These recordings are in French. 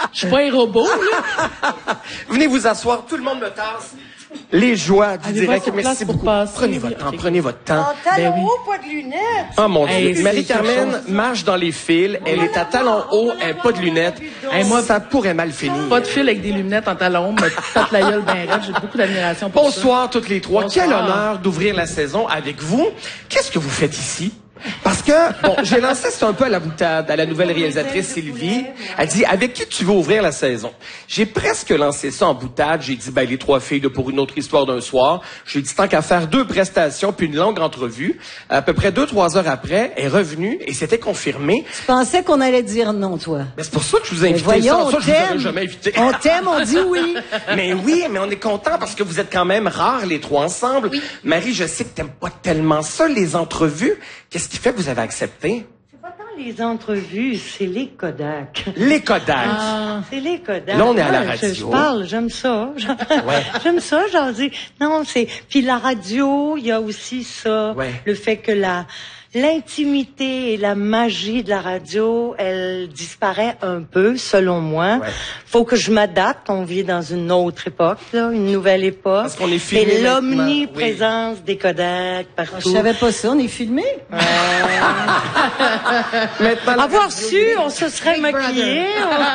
Je suis pas un robot, là. Venez vous asseoir, tout le monde me tasse. Les joies du Allez, direct. pas sur place Merci pour beaucoup. passer. Prenez votre temps, Ok. prenez votre temps. En talons Ben oui. hauts, pas de lunettes. Oh mon Hey, Dieu. c'est Marie-Carmen quelque chose. marche dans les fils. Elle est à talons hauts, elle n'a pas de lunettes. Hey, moi, ça pourrait mal finir. Pas de fil avec des lunettes en talons, me tape la gueule bien raide. J'ai beaucoup d'admiration pour ça. Bonsoir toutes les trois. Bonsoir. Quel honneur d'ouvrir la saison avec vous. Qu'est-ce que vous faites ici? Parce que, bon, j'ai lancé ça un peu à la boutade à la nouvelle réalisatrice Sylvie. Elle dit, avec qui tu veux ouvrir la saison? J'ai presque lancé ça en boutade. J'ai dit, ben, les trois filles de Pour une autre histoire d'un soir. J'ai dit, tant qu'à faire 2 prestations puis une longue entrevue. À peu près 2-3 heures après, elle est revenue et c'était confirmé. Je pensais qu'on allait dire non, toi. Mais c'est pour ça que je vous ai invité. Voyons, ça, on je vous aurais t'aime. jamais invité. On t'aime, on dit oui. Mais oui, mais on est content parce que vous êtes quand même rares les trois ensemble. Oui. Marie, je sais que t'aimes pas tellement ça, les entrevues. Qu'est-ce qui fait que vous avez accepté? C'est pas tant les entrevues, c'est les Kodak. Les Kodak. C'est les Kodak. Là, on est à la Ouais, radio. Je parle, j'aime ça. Ouais. J'aime ça, j'en dis. Non, c'est... Puis la radio, il y a aussi ça. Ouais. Le fait que l'intimité et la magie de la radio, elle disparaît un peu, selon moi. Ouais. Faut que je m'adapte. On vit dans une autre époque, là, une nouvelle époque. Parce qu'on est filmé Et maintenant, l'omniprésence des Kodak partout. Je savais pas ça, on est filmé. Maintenant, Avoir su, on se serait maquillé.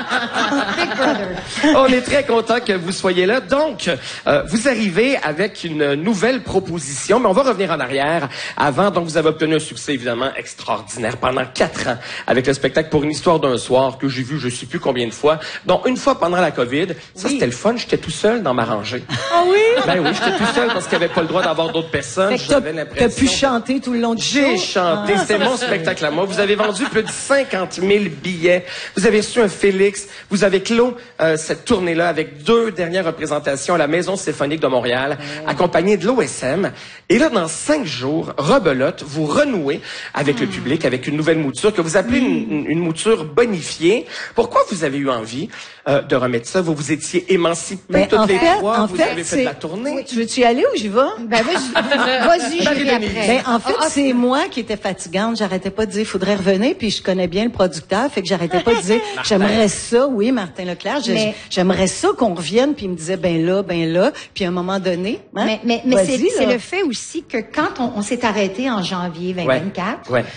on est très content que vous soyez là. Donc, vous arrivez avec une nouvelle proposition, mais on va revenir en arrière. Avant, donc, vous avez obtenu un succès évidemment extraordinaire pendant 4 ans avec le spectacle Pour une histoire d'un soir que j'ai vu je sais plus combien de fois, dont une fois pendant la COVID. Ça, Oui. c'était le fun. J'étais tout seul dans ma rangée. Ah oui? Ben oui, j'étais tout seul parce qu'il n'y avait pas le droit d'avoir d'autres personnes. Fait que J'avais t'as l'impression... pu chanter tout le long du show. J'ai chanté. C'était mon spectacle à moi. Vous avez vendu plus de 50 000 billets. Vous avez reçu un Félix. Vous avez clos cette tournée-là avec 2 dernières représentations à la Maison symphonique de Montréal, accompagnées de l'OSM. Et là, dans 5 jours, rebelote, vous renouez avec le public, avec une nouvelle mouture que vous appelez une mouture bonifiée. Pourquoi vous avez eu envie de remettre ça? Vous vous étiez émancipés Mais toutes en les fait, trois. en Vous fait, avez fait de la tournée. Oui, tu veux-tu y aller ou j'y vais? Ben, vas-y, je vais après. Ben, en fait, c'est moi qui étais fatigante. J'arrêtais pas de dire, faudrait revenir, puis je connais bien le producteur, fait que j'arrêtais pas de dire, j'aimerais ça, oui, Martin Leclerc, Mais- j'aimerais ça qu'on revienne, puis il me disait, ben là, puis à un moment donné, hein, Mais vas-y, c'est là. le fait aussi que quand on s'est arrêté en janvier 2024, Ouais.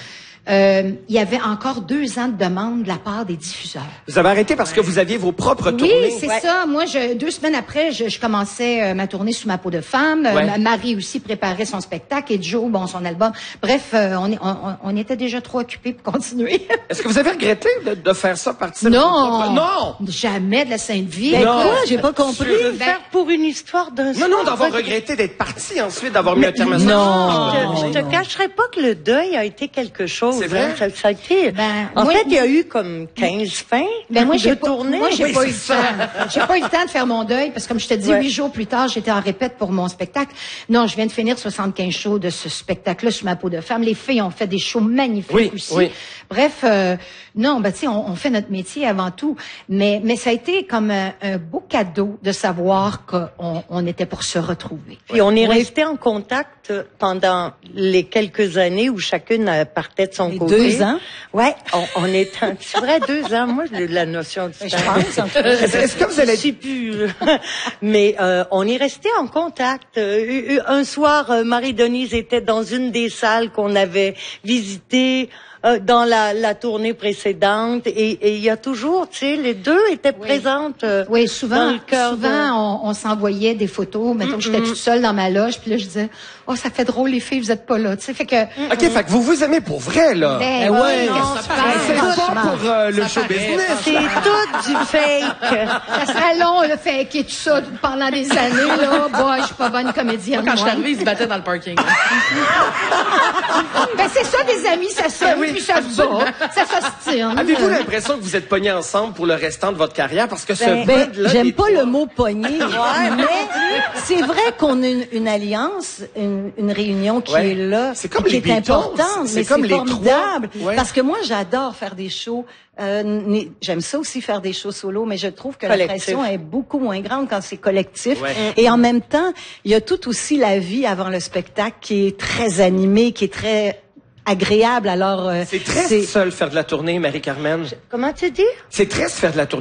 il y avait encore 2 ans de demande de la part des diffuseurs. Vous avez arrêté parce que vous aviez vos propres tournées. Oui, c'est ça. Moi, 2 semaines après, je commençais ma tournée Sous ma peau de femme. Ouais. Marie aussi préparait son spectacle et Joe, bon, son album. Bref, on était déjà trop occupés pour continuer. Est-ce que vous avez regretté de faire ça partir de Non. vos propres- Non! Jamais de la Sainte Vie. Ben Non. quoi, j'ai pas compris. De faire pour une histoire d'un Non, non, soir. d'avoir regretté d'être parti ensuite, d'avoir mis un terme à ça. non. Je te cacherai pas que le deuil a été quelque chose. C'est vrai? Hein. Ça a été... Ben, en moi- fait, il y a eu comme 15 fins Ben moi, de j'ai pas, tournée. moi, j'ai Oui, pas eu c'est le temps. J'ai pas eu le temps de faire mon deuil parce que comme je te dis, Ouais. 8 jours plus tard, j'étais en répète pour mon spectacle. Non, je viens de finir 75 shows de ce spectacle-là Sous ma peau de femme. Les filles ont fait des shows magnifiques Oui, aussi. oui. Bref, non, ben tu sais, on fait notre métier avant tout, mais ça a été comme un beau cadeau de savoir qu'on était pour se retrouver. Puis on est resté en contact pendant les quelques années où chacune partait de son Les côté. 2 ans? Ouais, on est c'est vrai 2 ans. Moi, j'ai la notion du temps. pense, en fait. Est-ce que vous allez... Je sais plus. Mais on est resté en contact. Un soir, Marie-Denise était dans une des salles qu'on avait visitées dans la tournée précédente. Et il y a toujours, tu sais, les deux étaient présentes Oui, souvent, dans le cœur on s'envoyait des photos. Mettons que j'étais toute seule dans ma loge, puis là, je disais, oh, ça fait drôle, les filles, vous êtes pas là. Tu sais, fait que... OK, fait que vous vous aimez pour vrai, là. Ben, ouais, non, ça c'est paraît. C'est pas- pas pour le show business. C'est tout du fake. Ça serait long, le fait et tout ça pendant des années, là. Boy, je suis pas bonne comédienne. Quand je suis moi. arrivée, ils se battaient dans le parking. Ben, c'est ça, des amis, ça s'aime, puis ça se bat, ça s'ostine. Avez-vous l'impression que vous êtes pognés ensemble pour le restant de votre carrière? Parce que ce Ben, band-là... j'aime des pas trois- le mot pogner, mais c'est vrai qu'on a une alliance, une réunion qui Ouais. est là, C'est comme qui les est Beatles, importante, c'est mais comme c'est les formidable. trois. Ouais. Parce que moi, j'adore faire des shows. J'aime ça aussi faire des shows solo, mais je trouve que Collectif. la pression est beaucoup moins grande quand c'est collectif. Ouais. Et en même temps, il y a tout aussi la vie avant le spectacle qui est très animée, qui est très agréable. Alors, C'est très seul faire de la tournée, Marie-Carmen. Comment tu dis? C'est très faire de la tournée.